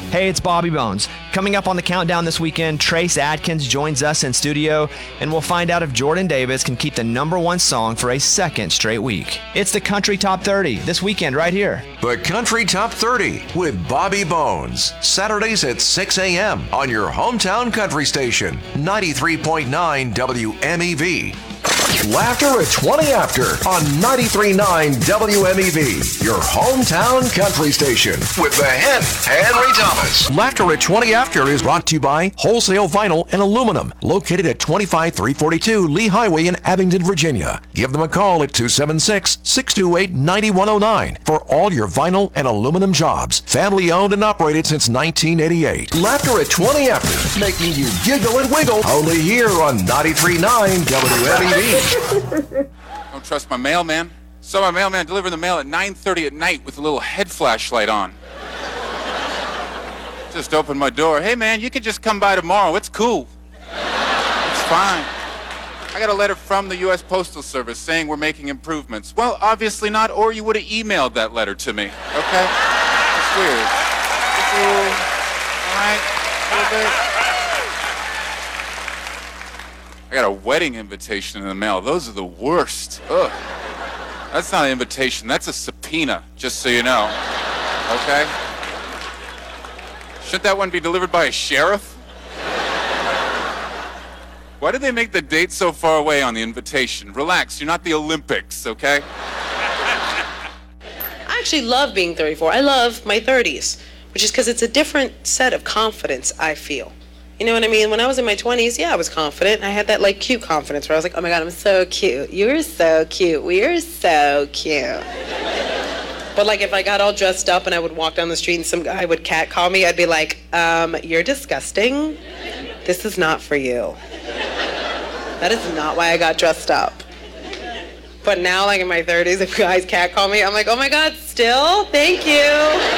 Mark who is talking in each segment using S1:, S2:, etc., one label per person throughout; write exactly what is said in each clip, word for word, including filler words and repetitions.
S1: Hey, it's Bobby Bones. Coming up on the countdown this weekend, Trace Adkins joins us in studio, and we'll find out if Jordan Davis can keep the number one song for a second straight week. It's the Country Top thirty this weekend right here.
S2: The Country Top thirty with Bobby Bones. Saturdays at six a.m. on your hometown country station, ninety-three point nine W M E V. Laughter at twenty after on ninety-three point nine W M E V, your hometown country station with the hen, Henry Thomas. Laughter at twenty after is brought to you by Wholesale Vinyl and Aluminum, located at twenty-five three forty-two Lee Highway in Abingdon, Virginia. Give them a call at two seven six, six two eight, nine one zero nine for all your vinyl and aluminum jobs. Family owned and operated since nineteen eighty-eight. Laughter at twenty after, making you giggle and wiggle, only here on ninety-three point nine W M E V.
S3: Don't trust my mailman. Saw my mailman deliver the mail at nine thirty at night with a little head flashlight on. Just opened my door. Hey man, you can just come by tomorrow. It's cool. It's fine. I got a letter from the U S Postal Service saying we're making improvements. Well, obviously not, or you would have emailed that letter to me. Okay? It's weird. It's a little, all right? A little bit. I got a wedding invitation in the mail. Those are the worst. Ugh. That's not an invitation. That's a subpoena, just so you know. Okay? Shouldn't that one be delivered by a sheriff? Why did they make the date so far away on the invitation? Relax, you're not the Olympics, okay?
S4: I actually love being thirty-four. I love my thirties, which is because it's a different set of confidence, I feel. You know what I mean? When I was in my twenties, yeah, I was confident. I had that, like, cute confidence where I was like, oh, my God, I'm so cute. You're so cute. We're so cute. But, like, if I got all dressed up and I would walk down the street and some guy would catcall me, I'd be like, um, you're disgusting. This is not for you. That is not why I got dressed up. But now, like, in my thirties, if guys catcall me, I'm like, oh, my God, still? Thank you.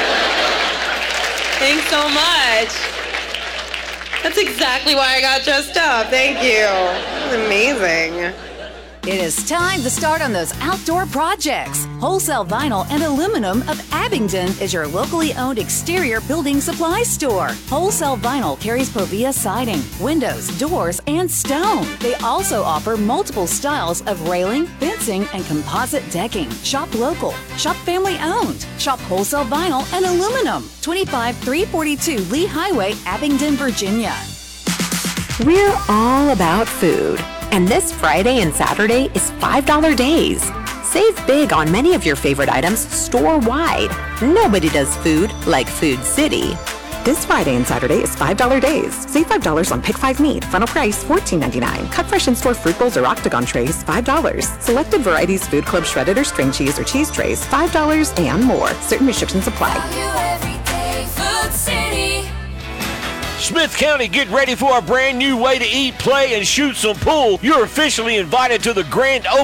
S4: Thanks so much. That's exactly why I got dressed up. Thank you. That's amazing.
S5: It is time to start on those outdoor projects. Wholesale Vinyl and Aluminum of Abingdon is your locally owned exterior building supply store. Wholesale Vinyl carries Provia siding, windows, doors, and stone. They also offer multiple styles of railing, fencing, and composite decking. Shop local. Shop family owned. Shop Wholesale Vinyl and Aluminum. twenty-five three forty-two Lee Highway, Abingdon, Virginia.
S6: We're all about food. And this Friday and Saturday is five dollar days. Save big on many of your favorite items store-wide. Nobody does food like Food City. This Friday and Saturday is five dollar days. Save five dollars on Pick five meat. Final price fourteen ninety-nine. Cut fresh in-store fruit bowls or octagon trays, five dollars. Selected varieties Food Club shredded or string cheese or cheese trays, five dollars and more. Certain restrictions apply.
S7: Food City.
S8: Smith County, get ready for a brand new way to eat, play, and shoot some pool. You're officially invited to the grand opening